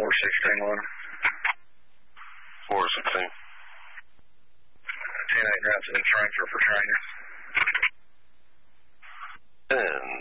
416-1. 416. 10-8 routes in transfer for training.